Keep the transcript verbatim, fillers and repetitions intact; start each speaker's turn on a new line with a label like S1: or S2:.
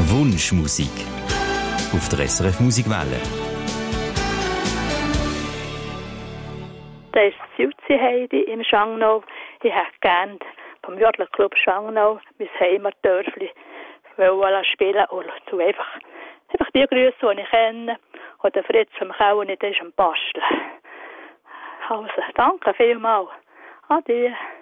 S1: Wunschmusik auf der S R F Musikwelle.
S2: Das ist Südsi Heidi im Schangnau. Ich hätte gerne vom Jodlerclub Schangnau mein Heimatdörfli spielen und einfach, einfach die Grüße, die ich kenne, oder Fritz vom Kau nicht ist am Basteln. Also, danke vielmals. Ade.